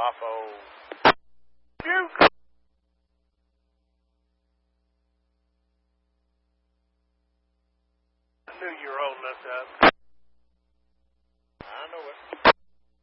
Bravo. You knew you were holding us up.